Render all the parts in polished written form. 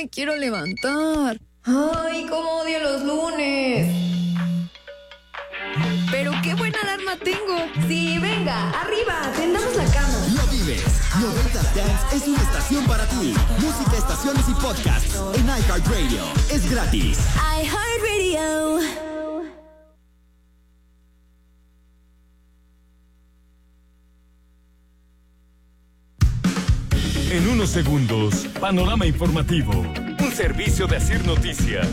me quiero levantar. Ay, cómo odio los lunes. Pero qué buena alarma tengo. Sí, venga, arriba, tendamos la cama. Lo vives. 90 Dance es una estación para ti. Música, estaciones y podcasts en iHeartRadio. Es gratis. iHeartRadio. En unos segundos, Panorama Informativo, un servicio de Asir Noticias.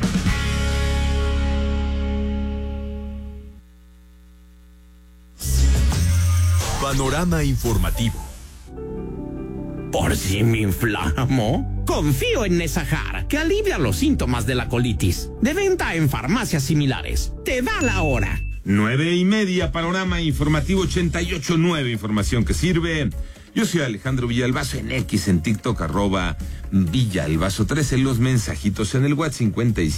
Panorama Informativo. ¿Por si me inflamo? Confío en Nesajar, que alivia los síntomas de la colitis. De venta en farmacias similares. Te da la hora. 9:30, Panorama Informativo 88.9, información que sirve. Yo soy Alejandro Villalbazo en X, en TikTok, @Villalbazo 13, los mensajitos en el WhatsApp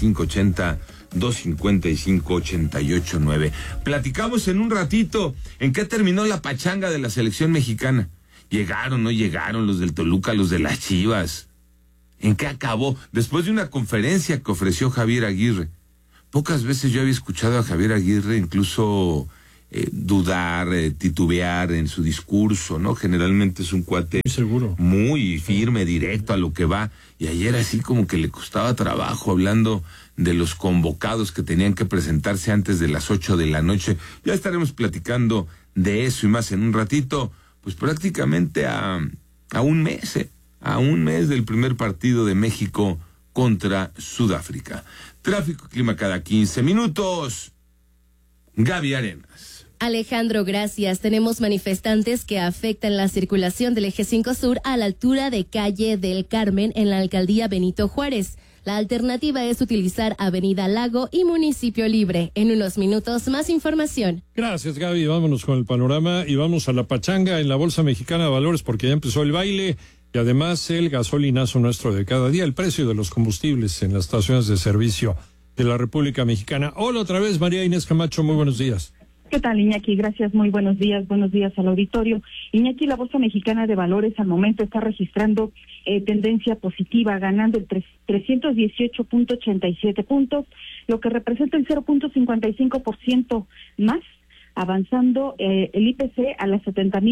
5580-255-889. Platicamos en un ratito en qué terminó la pachanga de la selección mexicana. ¿Llegaron, no llegaron los del Toluca, los de las Chivas? ¿En qué acabó? Después de una conferencia que ofreció Javier Aguirre. Pocas veces yo había escuchado a Javier Aguirre incluso dudar, titubear en su discurso, ¿no? Generalmente es un cuate seguro, muy firme, directo a lo que va, y ayer así como que le costaba trabajo hablando de los convocados que tenían que presentarse antes de las 8 de la noche. Ya estaremos platicando de eso y más en un ratito, pues prácticamente a un mes del primer partido de México contra Sudáfrica. Tráfico y clima cada 15 minutos. Gaby Arenas. Alejandro, gracias. Tenemos manifestantes que afectan la circulación del Eje 5 Sur a la altura de Calle del Carmen en la alcaldía Benito Juárez. La alternativa es utilizar Avenida Lago y Municipio Libre. En unos minutos, más información. Gracias, Gaby. Vámonos con el panorama y vamos a la pachanga en la Bolsa Mexicana de Valores porque ya empezó el baile y además el gasolinazo nuestro de cada día, el precio de los combustibles en las estaciones de servicio de la República Mexicana. Hola otra vez, María Inés Camacho, muy buenos días. ¿Qué tal, Iñaki? Gracias, muy buenos días al auditorio. Iñaki, la Bolsa Mexicana de Valores al momento está registrando tendencia positiva, ganando el 318.87 puntos, lo que representa el 0.55% más, avanzando el IPC a las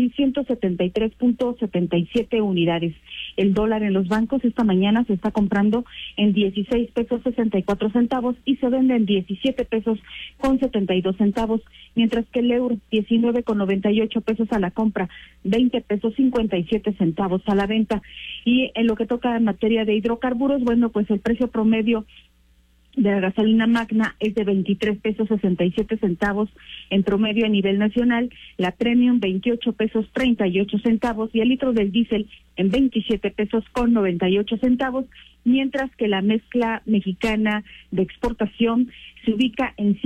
70.173.77 unidades. El dólar en los bancos esta mañana se está comprando en 16 pesos 64 centavos y se vende en 17 pesos con 72 centavos, mientras que el euro 19,98 pesos a la compra, 20 pesos 57 centavos a la venta. Y en lo que toca en materia de hidrocarburos, bueno, pues el precio promedio de la gasolina magna es de 23 pesos 67 centavos en promedio a nivel nacional, la premium 28 pesos 38 centavos y el litro del diésel en 27 pesos con 98 centavos, mientras que la mezcla mexicana de exportación se ubica en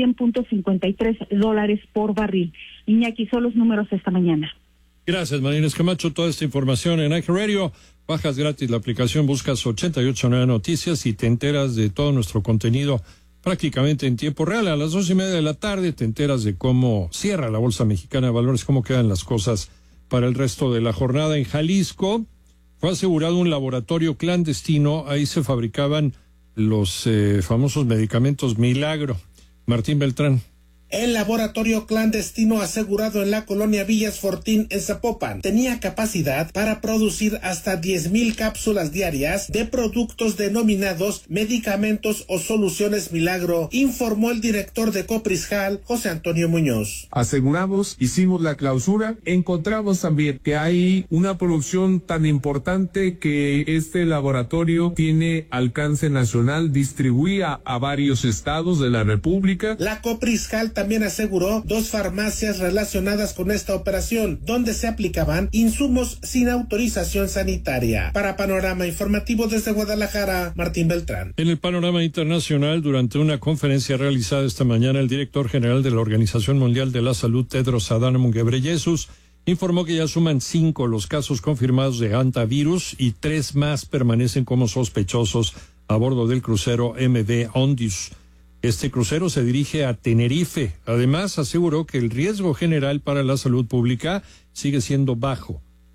$100.53 por barril. Iñaki, son los números esta mañana. Gracias, María Inés Camacho. Toda esta información en iHeartRadio. Bajas gratis la aplicación, buscas 889 Noticias y te enteras de todo nuestro contenido prácticamente en tiempo real. A las 2:30 de la tarde te enteras de cómo cierra la Bolsa Mexicana de Valores, cómo quedan las cosas para el resto de la jornada. En Jalisco fue asegurado un laboratorio clandestino. Ahí se fabricaban los famosos medicamentos Milagro. Martín Beltrán. El laboratorio clandestino asegurado en la colonia Villas Fortín en Zapopan tenía capacidad para producir hasta 10,000 cápsulas diarias de productos denominados medicamentos o soluciones Milagro, informó el director de Coprisjal, José Antonio Muñoz. Aseguramos, hicimos la clausura, encontramos también que hay una producción tan importante que este laboratorio tiene alcance nacional, distribuía a varios estados de la República. La Coprisjal también aseguró 2 farmacias relacionadas con esta operación, donde se aplicaban insumos sin autorización sanitaria. Para Panorama Informativo desde Guadalajara, Martín Beltrán. En el panorama internacional, durante una conferencia realizada esta mañana, el director general de la Organización Mundial de la Salud, Tedros Adhanom Ghebreyesus, informó que ya suman 5 los casos confirmados de hantavirus y 3 más permanecen como sospechosos a bordo del crucero MV Ondius. Este crucero se dirige a Tenerife. Además, aseguró que el riesgo general para la salud pública sigue siendo bajo.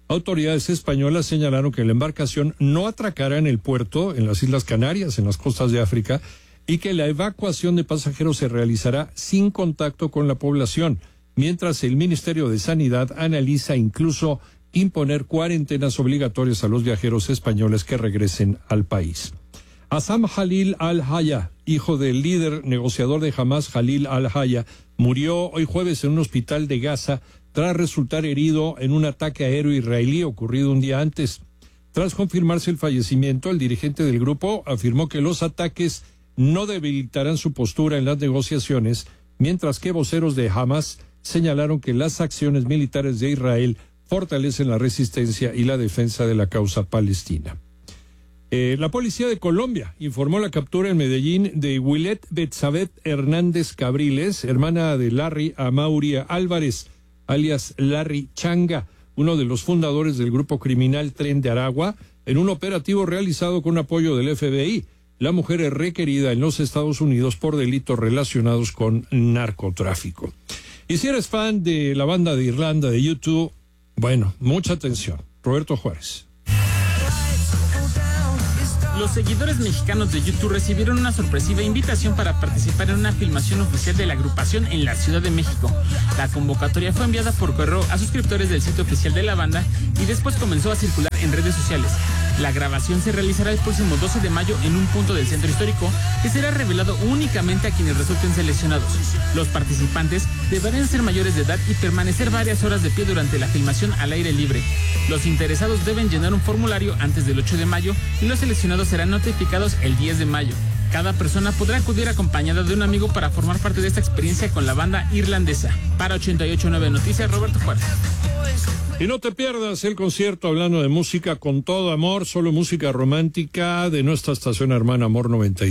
Autoridades españolas señalaron que la embarcación no atracará en el puerto, en las Islas Canarias, en las costas de África, y que la evacuación de pasajeros se realizará sin contacto con la población, mientras el Ministerio de Sanidad analiza incluso imponer cuarentenas obligatorias a los viajeros españoles que regresen al país. Hassan Jalil al-Haya, hijo del líder negociador de Hamas, Jalil al-Haya, murió hoy jueves en un hospital de Gaza tras resultar herido en un ataque aéreo israelí ocurrido un día antes. Tras confirmarse el fallecimiento, el dirigente del grupo afirmó que los ataques no debilitarán su postura en las negociaciones, mientras que voceros de Hamas señalaron que las acciones militares de Israel fortalecen la resistencia y la defensa de la causa palestina. La policía de Colombia informó la captura en Medellín de Wilet Betsabet Hernández Cabriles, hermana de Larry Amauria Álvarez, alias Larry Changa, uno de los fundadores del grupo criminal Tren de Aragua, en un operativo realizado con apoyo del FBI. La mujer es requerida en los Estados Unidos por delitos relacionados con narcotráfico. Y si eres fan de la banda de Irlanda de U2, bueno, mucha atención. Roberto Juárez. Los seguidores mexicanos de U2 recibieron una sorpresiva invitación para participar en una filmación oficial de la agrupación en la Ciudad de México. La convocatoria fue enviada por correo a suscriptores del sitio oficial de la banda y después comenzó a circular en redes sociales. La grabación se realizará el próximo 12 de mayo en un punto del centro histórico que será revelado únicamente a quienes resulten seleccionados. Los participantes deberán ser mayores de edad y permanecer varias horas de pie durante la filmación al aire libre. Los interesados deben llenar un formulario antes del 8 de mayo y los seleccionados serán notificados el 10 de mayo. Cada persona podrá acudir acompañada de un amigo para formar parte de esta experiencia con la banda irlandesa. Para 88.9 Noticias, Roberto Juárez. Y no te pierdas el concierto hablando de música con todo amor, solo música romántica de nuestra estación hermana Amor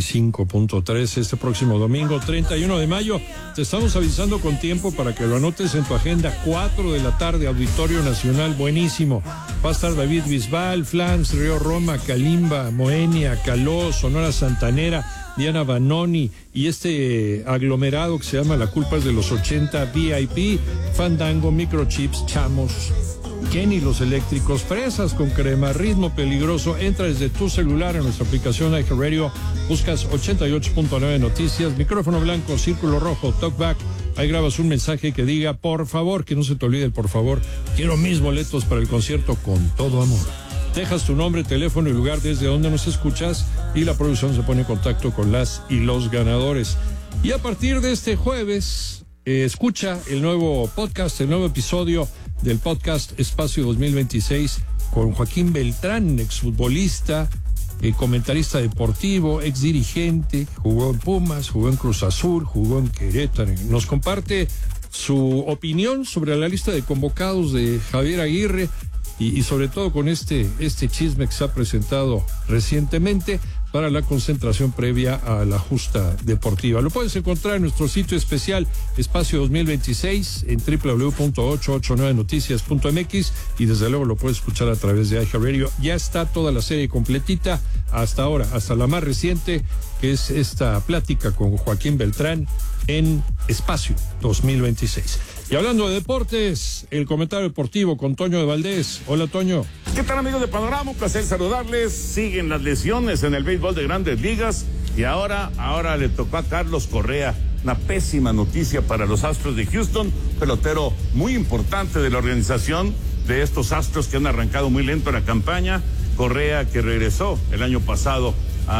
95.3 este próximo domingo 31 de mayo. Te estamos avisando con tiempo para que lo anotes en tu agenda. 4 de la tarde, Auditorio Nacional, buenísimo. Va a estar David Bisbal, Flans, Río Roma, Kalimba, Moenia, Caló, Sonora Santanera, Diana Banoni y este aglomerado que se llama La Culpa es de los 80, VIP, Fandango, Microchips, Chamos, Kenny Los Eléctricos, Fresas con Crema, Ritmo Peligroso. Entra desde tu celular en nuestra aplicación iHeartRadio, buscas 88.9 Noticias, micrófono blanco, círculo rojo, talkback. Ahí grabas un mensaje que diga, por favor, que no se te olvide el por favor, quiero mis boletos para el concierto con todo amor. Dejas tu nombre, teléfono y lugar desde donde nos escuchas y la producción se pone en contacto con las y los ganadores. Y a partir de este jueves, escucha el nuevo podcast, el nuevo episodio del podcast Espacio 2026 con Joaquín Beltrán, exfutbolista, comentarista deportivo, exdirigente, jugó en Pumas, jugó en Cruz Azul, jugó en Querétaro. Nos comparte su opinión sobre la lista de convocados de Javier Aguirre y sobre todo con este chisme que se ha presentado recientemente para la concentración previa a la justa deportiva. Lo puedes encontrar en nuestro sitio especial Espacio 2026 en www.889noticias.mx y desde luego lo puedes escuchar a través de iHeartRadio. Ya está toda la serie completita hasta ahora, hasta la más reciente, que es esta plática con Joaquín Beltrán en Espacio 2026. Y hablando de deportes, el comentario deportivo con Toño de Valdés. Hola, Toño. ¿Qué tal, amigos de Panorama? Un placer saludarles. Siguen las lesiones en el béisbol de Grandes Ligas y ahora le tocó a Carlos Correa. Una pésima noticia para los Astros de Houston, pelotero muy importante de la organización de estos Astros que han arrancado muy lento la campaña. Correa, que regresó el año pasado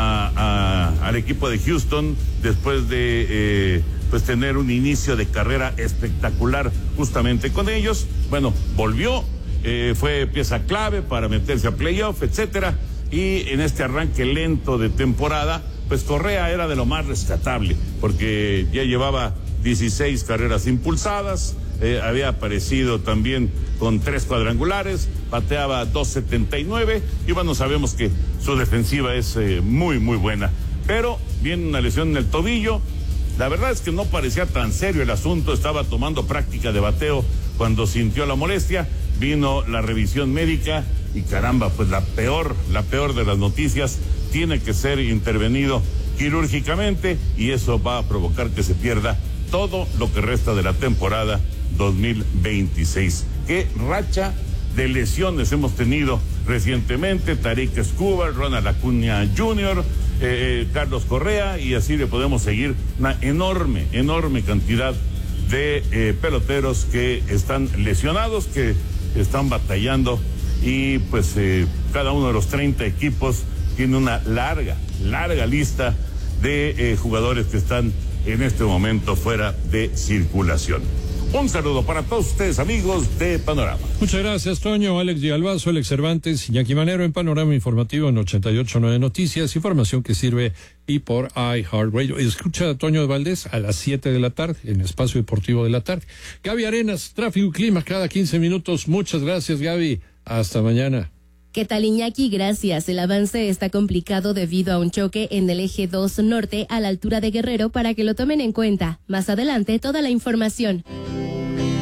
al equipo de Houston después de tener un inicio de carrera espectacular justamente con ellos. Bueno, volvió, fue pieza clave para meterse a playoff, etcétera, y en este arranque lento de temporada, pues Correa era de lo más rescatable, porque ya llevaba 16 carreras impulsadas, había aparecido también con 3 cuadrangulares, bateaba 2.79 y bueno, sabemos que su defensiva es muy buena, pero viene una lesión en el tobillo. La verdad es que no parecía tan serio el asunto, estaba tomando práctica de bateo cuando sintió la molestia, vino la revisión médica y caramba, pues la peor de las noticias, tiene que ser intervenido quirúrgicamente y eso va a provocar que se pierda todo lo que resta de la temporada 2026. Qué racha de lesiones hemos tenido recientemente: Tarik Escobar, Ronald Acuña Jr., Carlos Correa, y así le podemos seguir una enorme cantidad de peloteros que están lesionados, que están batallando, y pues cada uno de los 30 equipos tiene una larga lista de jugadores que están en este momento fuera de circulación. Un saludo para todos ustedes, amigos de Panorama. Muchas gracias, Toño. Alex Villalbazo, Alex Cervantes, Iñaki Manero en Panorama Informativo en 88.9 Noticias, información que sirve y por iHeartRadio. Escucha a Toño de Valdés a las 7 de la tarde en Espacio Deportivo de la Tarde. Gaby Arenas, Tráfico y Clima cada 15 minutos. Muchas gracias, Gaby. Hasta mañana. ¿Qué tal, Iñaki? Gracias. El avance está complicado debido a un choque en el eje 2 norte a la altura de Guerrero, para que lo tomen en cuenta. Más adelante, toda la información.